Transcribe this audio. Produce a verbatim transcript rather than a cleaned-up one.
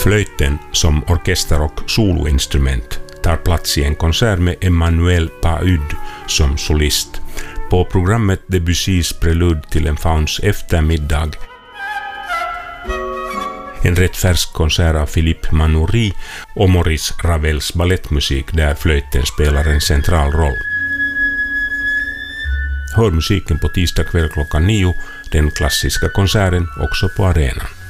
Flöjten som orkester- och soloinstrument tar plats i en konsert med Emmanuel Paud som solist. På programmet Debussys prelud till en fauns eftermiddag. En rätt färsk konsert av Philippe Manoury och Maurice Ravels ballettmusik där flöjten spelar en central roll. Hör musiken på tisdag kväll klockan nio, den klassiska konserten också på arenan.